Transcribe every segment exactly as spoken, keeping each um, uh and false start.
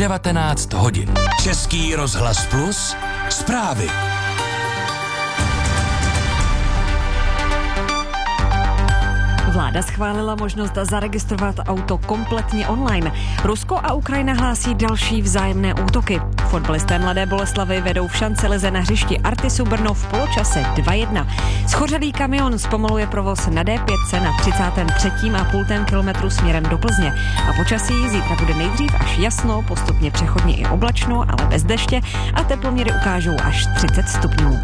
devatenáct hodin. Český rozhlas Plus, zprávy. Vláda schválila možnost zaregistrovat auto kompletně online. Rusko a Ukrajina hlásí další vzájemné útoky. Fotbalisté Mladé Boleslavi vedou v šancelize na hřišti Artisu Brno v poločase dva jedna. Schořelý kamion zpomaluje provoz na D pět na třicátém třetím a půl kilometru směrem do Plzně. A počasí zítra bude nejdřív až jasno, postupně přechodně i oblačno, ale bez deště a teploměry ukážou až třicet stupňů.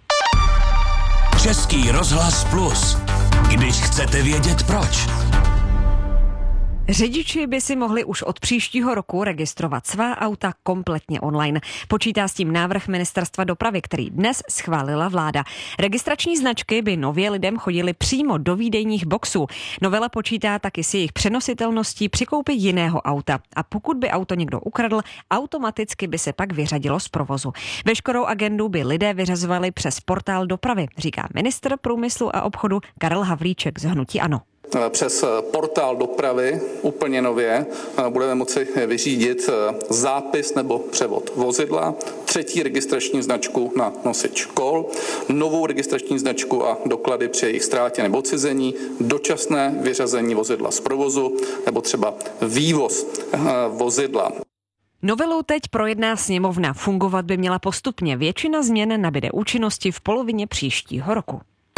Český rozhlas Plus. Když chcete vědět proč. Řidiči by si mohli už od příštího roku registrovat svá auta kompletně online. Počítá s tím návrh Ministerstva dopravy, který dnes schválila vláda. Registrační značky by nově lidem chodily přímo do výdejních boxů. Novela počítá taky s jejich přenositelností při koupi jiného auta. A pokud by auto někdo ukradl, automaticky by se pak vyřadilo z provozu. Veškerou agendu by lidé vyřazovali přes portál dopravy, říká ministr průmyslu a obchodu Karel Havlíček z hnutí ANO. Přes portál dopravy úplně nově budeme moci vyřídit zápis nebo převod vozidla, třetí registrační značku na nosič kol, novou registrační značku a doklady při jejich ztrátě nebo odcizení, dočasné vyřazení vozidla z provozu nebo třeba vývoz vozidla. Novelu teď projedná sněmovna. Fungovat by měla postupně. Většina změn nabyde účinnosti v polovině příštího roku.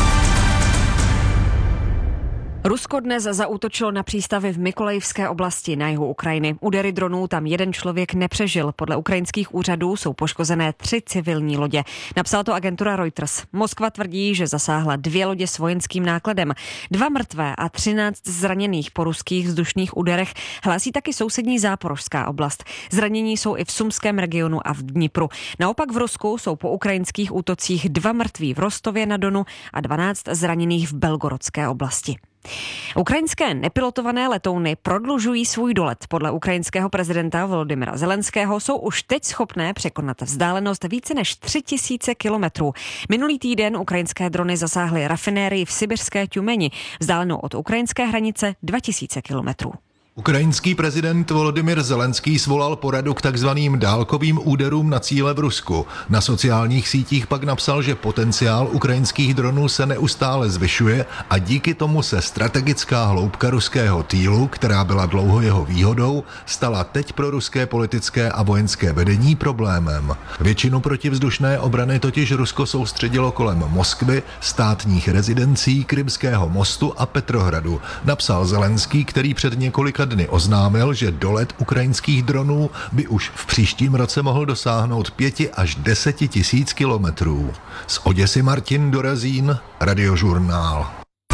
Rusko dnes zaútočilo na přístavy v Mykolajivské oblasti na jihu Ukrajiny. Údery dronů tam jeden člověk nepřežil. Podle ukrajinských úřadů jsou poškozené tři civilní lodě. Napsala to agentura Reuters. Moskva tvrdí, že zasáhla dvě lodě s vojenským nákladem. Dva mrtvé a třináct zraněných po ruských vzdušných úderech hlásí taky sousední Záporožská oblast. Zranění jsou i v Sumském regionu a v Dnipru. Naopak v Rusku jsou po ukrajinských útocích dva mrtví v Rostově na Donu a dvanáct zraněných v Belgorodské oblasti. Ukrajinské nepilotované letouny prodlužují svůj dolet. Podle ukrajinského prezidenta Volodymyra Zelenského jsou už teď schopné překonat vzdálenost více než tři tisíce kilometrů. Minulý týden ukrajinské drony zasáhly rafinérii v sibirské Tjumeni, vzdálenou od ukrajinské hranice dva tisíce kilometrů. Ukrajinský prezident Volodymyr Zelenský svolal poradu k takzvaným dálkovým úderům na cíle v Rusku. Na sociálních sítích pak napsal, že potenciál ukrajinských dronů se neustále zvyšuje a díky tomu se strategická hloubka ruského týlu, která byla dlouho jeho výhodou, stala teď pro ruské politické a vojenské vedení problémem. Většinu protivzdušné obrany totiž Rusko soustředilo kolem Moskvy, státních rezidencí, Krymského mostu a Petrohradu, napsal Zelenský, který před několika dny oznámil, že dolet ukrajinských dronů by už v příštím roce mohl dosáhnout pěti až deseti tisíc kilometrů. Z Oděsy Martin Dorazín, Radiožurnál.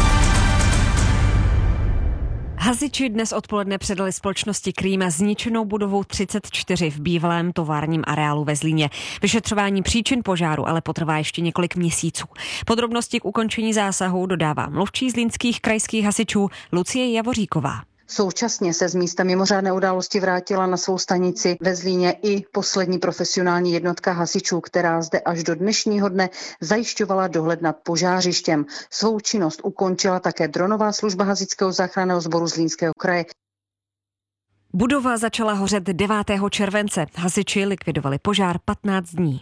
Hasiči dnes odpoledne předali společnosti Krým zničenou budovu třicet čtyři v bývalém továrním areálu ve Zlíně. Vyšetřování příčin požáru ale potrvá ještě několik měsíců. Podrobnosti k ukončení zásahu dodává mluvčí zlínských krajských hasičů Lucie Javoříková. Současně se z místa mimořádné události vrátila na svou stanici ve Zlíně i poslední profesionální jednotka hasičů, která zde až do dnešního dne zajišťovala dohled nad požářištěm. Svou činnost ukončila také dronová služba hasičského záchranného sboru Zlínského kraje. Budova začala hořet devátého července. Hasiči likvidovali požár patnáct dní.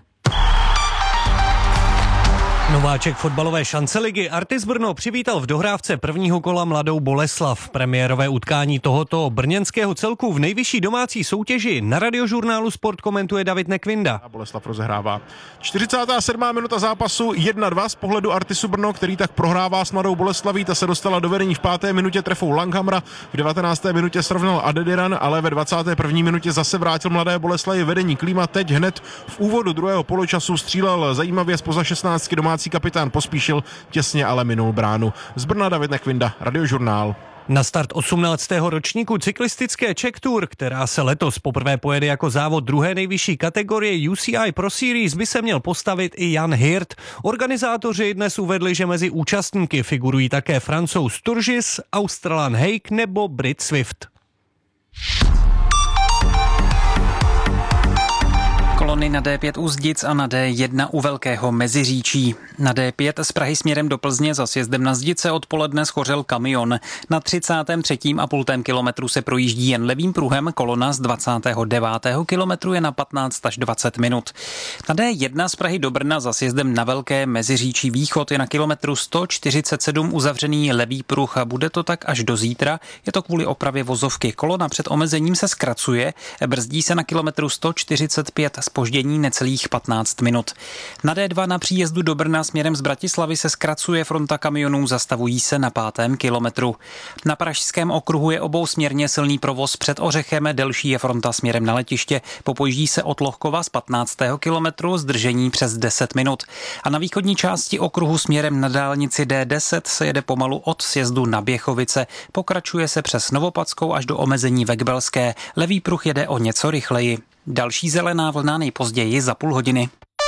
Nováček fotbalové šanceligy Artis Brno přivítal v dohrávce prvního kola Mladou Boleslav. Premiérové utkání tohoto brněnského celku v nejvyšší domácí soutěži na Radiožurnálu Sport komentuje David Nekvinda. Boleslav rozehrává. čtyřicátá sedmá minuta zápasu jedna dva z pohledu Artisu Brno, který tak prohrává s Mladou Boleslaví. Ta se dostala do vedení v páté minutě trefou Langhamra, v devatenácté minutě srovnal Adediran, ale ve dvacáté první minutě zase vrátil Mladé Boleslavi vedení. Klíma teď hned v úvodu druhého poločasu střílel zajímavě spoza šestnáctky domácí kapitán Pospíšil, těsně ale minul bránu. Z Brna David Nekvinda, Radiožurnál. Na start osmnáctého ročníku cyklistické Czech Tour, která se letos poprvé pojede jako závod druhé nejvyšší kategorie U C I Pro Series, by se měl postavit i Jan Hirt. Organizátoři dnes uvedli, že mezi účastníky figurují také Francouz Sturgis, Australan Haig nebo Brit Swift. kolony na D pět u Zdic a na D jedna u Velkého Meziříčí. Na D pět z Prahy směrem do Plzně za sjezdem na Zdice odpoledne schořel kamion. Na třicátém třetím a půl kilometru se projíždí jen levým pruhem, kolona z dvacátého devátého kilometru je na patnáct až dvacet minut. Na D jedna z Prahy do Brna za sjezdem na Velké Meziříčí východ je na kilometru sto čtyřicet sedm uzavřený levý pruh a bude to tak až do zítra. Je to kvůli opravě vozovky. Kolona před omezením se zkracuje, brzdí se na kilometru sto čtyřicet pět, zpoždění necelých patnáct minut. Na D dva na příjezdu do Brna směrem z Bratislavy se zkracuje fronta kamionů, zastavují se na pátém kilometru. Na Pražském okruhu je obousměrně silný provoz před Ořechem, delší je fronta směrem na letiště, popojíždí se od Lohkova z patnáctého kilometru, zdržení přes deset minut. A na východní části okruhu směrem na dálnici D deset se jede pomalu od sjezdu na Běchovice, pokračuje se přes Novopadskou až do omezení ve Gbelské, levý pruh jede o něco rychleji. Další zelená vlna nejpozději za půl hodiny.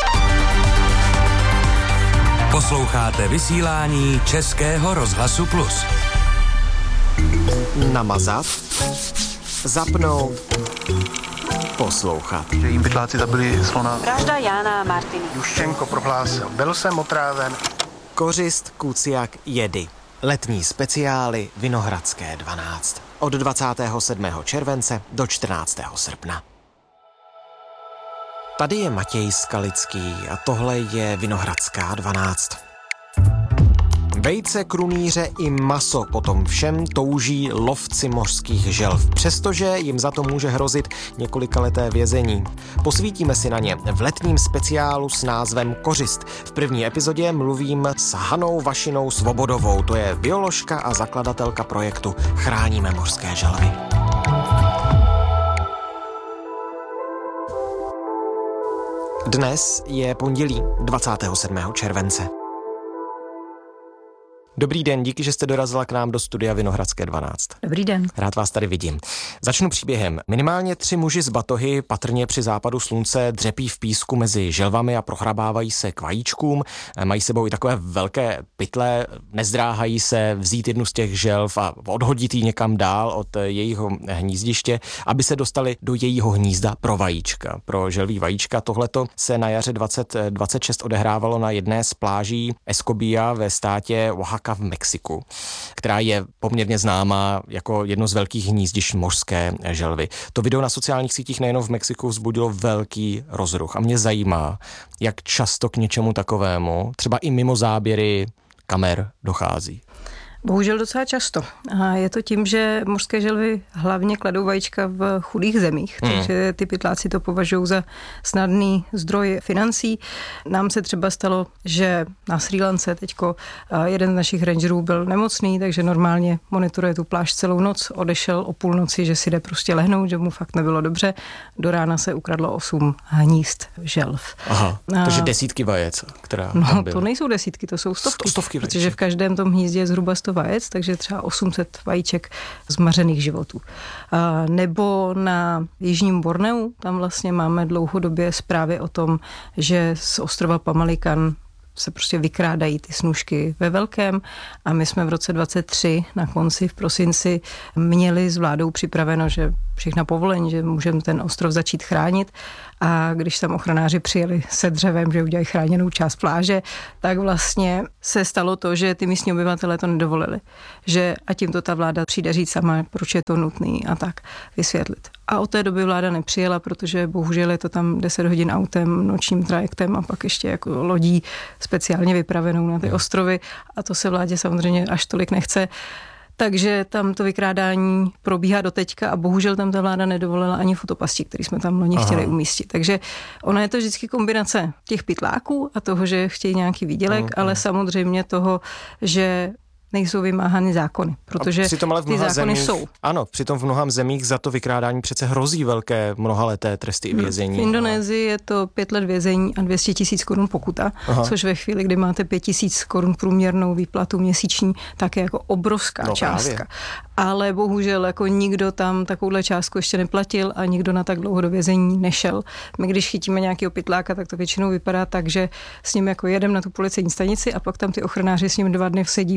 Posloucháte vysílání Českého rozhlasu Plus. Namazat, zapnout, poslouchat. Že jim pytláci zabili slona. Vražda Jána a Martiny. Juščenko prohlásil, byl jsem otráven. Kořist, kuciak, jedy. Letní speciály Vinohradské dvanáct. Od dvacátého sedmého července do čtrnáctého srpna. Tady je Matěj Skalický a tohle je Vinohradská dvanáct. Vejce, krunýře i maso potom všem touží lovci mořských želv, přestože jim za to může hrozit několikaleté vězení. Posvítíme si na ně v letním speciálu s názvem Kořist. V první epizodě mluvím s Hanou Vašinou Svobodovou, to je bioložka a zakladatelka projektu Chráníme mořské želvy. Dnes je pondělí dvacátého sedmého července. Dobrý den, díky, že jste dorazila k nám do studia Vinohradské dvanáct. Dobrý den. Rád vás tady vidím. Začnu příběhem. Minimálně tři muži z batohy patrně při západu slunce dřepí v písku mezi želvami a prohrabávají se k vajíčkům. Mají sebou i takové velké pytle, nezdráhají se vzít jednu z těch želv a odhodit ji někam dál od jejího hnízdiště, aby se dostali do jejího hnízda pro vajíčka. Pro želví vajíčka. Tohleto se na jaře dvacet dvacet šest odehrávalo na jedné z pláží Escobilla ve státě Oaxaca v Mexiku, která je poměrně známá jako jedno z velkých hnízdišť mořské želvy. To video na sociálních sítích nejenom v Mexiku vzbudilo velký rozruch a mě zajímá, jak často k něčemu takovému, třeba i mimo záběry kamer, dochází. Bohužel docela často. A je to tím, že mořské želvy hlavně kladou vajíčka v chudých zemích, hmm. takže ty pytláci to považují za snadný zdroj financí. Nám se třeba stalo, že na Srí Lance teďko jeden z našich rangerů byl nemocný, takže normálně monitoruje tu pláž celou noc, odešel o půlnoci, že si jde prostě lehnout, že mu fakt nebylo dobře. Do rána se ukradlo osm hnízd želv. Aha, a... takže desítky vajec, která No tam byla. To nejsou desítky, to jsou stovky. Stovky vajec. Protože v každém tom hnízdě je zhruba sto vajec, takže třeba osm set vajíček zmařených životů. A nebo na jižním Borneu, tam vlastně máme dlouhodobě zprávy o tom, že z ostrova Pamalikan se prostě vykrádají ty snůšky ve velkém a my jsme v roce dvacet tři na konci v prosinci měli s vládou připraveno, že všechna povolení, že můžeme ten ostrov začít chránit a když tam ochranáři přijeli se dřevem, že udělají chráněnou část pláže, tak vlastně se stalo to, že ty místní obyvatelé to nedovolili. Že a tím to ta vláda přijde říct sama, proč je to nutný a tak vysvětlit. A od té doby vláda nepřijela, protože bohužel je to tam deset hodin autem, nočním trajektem a pak ještě jako lodí speciálně vypravenou na ty ostrovy a to se vládě samozřejmě až tolik nechce. Takže tam to vykrádání probíhá doteďka a bohužel tam ta vláda nedovolila ani fotopastí, který jsme tam loni chtěli umístit. Takže ona je to vždycky kombinace těch pytláků a toho, že chtějí nějaký výdělek, aha, ale samozřejmě toho, že nejsou vymáhány zákony, protože ty zákony zemích, jsou. Ano, přitom v mnoha zemích za to vykrádání přece hrozí velké mnohaleté tresty i vězení. V Indonésii je to pět let vězení a dvě stě tisíc korun pokuta, aha, což ve chvíli, kdy máte pět tisíc korun průměrnou výplatu měsíční, tak je jako obrovská no, částka. Právě. Ale bohužel jako nikdo tam takovouhle částku ještě neplatil a nikdo na tak dlouho do vězení nešel. My když chytíme nějakého pytláka, tak to většinou vypadá tak, že s ním jako jedem na tu policejní stanici a pak tam ty ochranáři s ním dva dny sedí před tou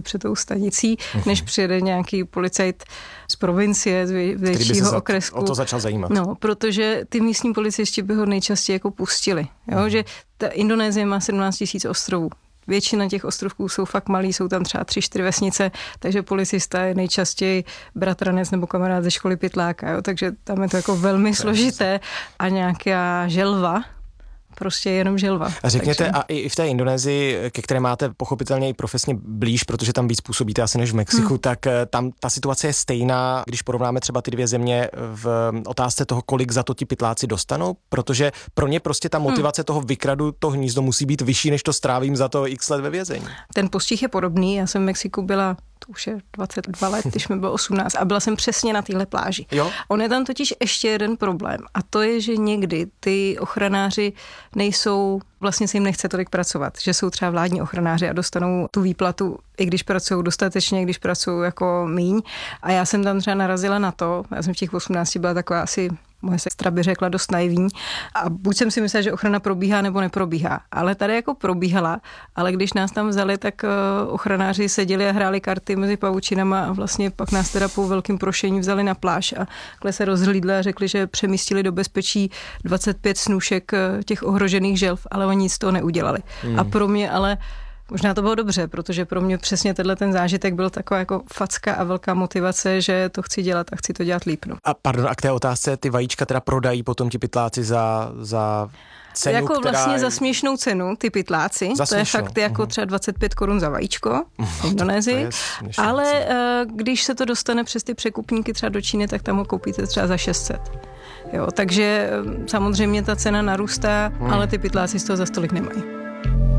stanicí, než přijede nějaký policajt z provincie, z většího okresku. O to začal zajímat. No, protože ty místní policisti by ho nejčastěji jako pustili. Jo? Mm. Že ta Indonésie má sedmnáct tisíc ostrovů. Většina těch ostrovků jsou fakt malý, jsou tam třeba tři, čtyři vesnice, takže policista je nejčastěji bratranec nebo kamarád ze školy pytláka, jo? Takže tam je to jako velmi složité a nějaká želva, prostě jenom želva. A řekněte, takže... a i v té Indonésii, ke které máte pochopitelně i profesně blíž, protože tam víc působíte asi než v Mexiku, hmm. tak tam ta situace je stejná, když porovnáme třeba ty dvě země v otázce toho, kolik za to ti pytláci dostanou, protože pro ně prostě ta motivace hmm. toho vykradu to hnízdo musí být vyšší, než to strávím za to x let ve vězení. Ten postih je podobný, já jsem v Mexiku byla to už je dvacet dva let, když mi bylo osmnáct a byla jsem přesně na téhle pláži. Jo? On je tam totiž ještě jeden problém a to je, že někdy ty ochranáři nejsou, vlastně se jim nechce tolik pracovat, že jsou třeba vládní ochranáři a dostanou tu výplatu, i když pracují dostatečně, když pracují jako míň. A já jsem tam třeba narazila na to, já jsem v těch osmnácti byla taková asi, moje sestra by řekla, dost naivní. A buď jsem si myslela, že ochrana probíhá nebo neprobíhá. Ale tady jako probíhala, ale když nás tam vzali, tak ochranáři seděli a hráli karty mezi pavučinama a vlastně pak nás teda po velkým prošení vzali na pláž a takhle se rozhlídli a řekli, že přemístili do bezpečí dvacet pět snůšek těch ohrožených želv, ale oni nic z toho neudělali. Hmm. A pro mě ale možná to bylo dobře, protože pro mě přesně tenhle ten zážitek byl taková jako facka a velká motivace, že to chci dělat a chci to dělat líp. No. A pardon, a k té otázce, ty vajíčka teda prodají potom ti pytláci za, za cenu, jako která... vlastně za směšnou cenu, ty pytláci, za to je směšnou. fakt jako třeba dvacet pět korun za vajíčko v Indonésii, ale když se to dostane přes ty překupníky třeba do Číny, tak tam ho koupíte třeba za šest set. Jo, takže samozřejmě ta cena narůstá, hmm. ale ty pytláci z toho za stolik nemají.